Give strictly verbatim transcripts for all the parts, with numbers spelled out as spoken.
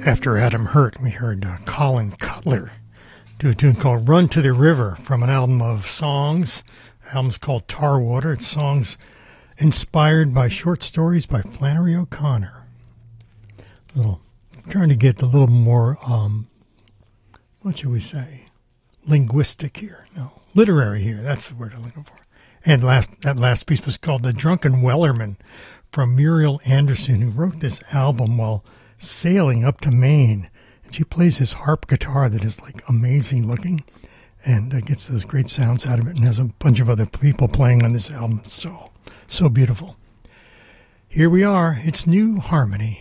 After Adam Hurt, we heard uh, Colin Cutler do a tune called Run to the River from an album of songs. The album's called Tar Water. It's songs inspired by short stories by Flannery O'Connor. Little, trying to get a little more, um, what should we say, linguistic here. No, literary here. That's the word I'm looking for. And last that last piece was called The Drunken Wellerman from Muriel Anderson, who wrote this album while sailing up to Maine. And she plays this harp guitar that is like amazing looking and uh, gets those great sounds out of it and has a bunch of other people playing on this album. So, so beautiful. Here we are. It's New Harmony.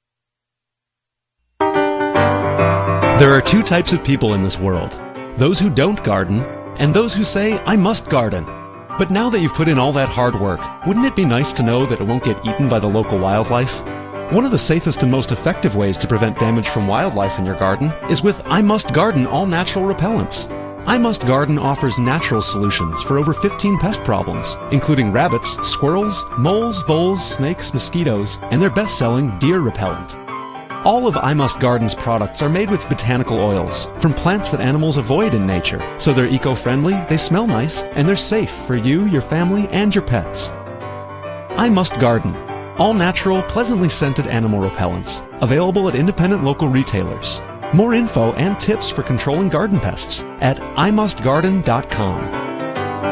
There are two types of people in this world. Those who don't garden and those who say, I must garden. But now that you've put in all that hard work, wouldn't it be nice to know that it won't get eaten by the local wildlife? One of the safest and most effective ways to prevent damage from wildlife in your garden is with I Must Garden all-natural repellents. I Must Garden offers natural solutions for over fifteen pest problems, including rabbits, squirrels, moles, voles, snakes, mosquitoes, and their best-selling deer repellent. All of I Must Garden's products are made with botanical oils from plants that animals avoid in nature, so they're eco-friendly, they smell nice, and they're safe for you, your family, and your pets. I Must Garden. All-natural, pleasantly scented animal repellents, available at independent local retailers. More info and tips for controlling garden pests at i must garden dot com.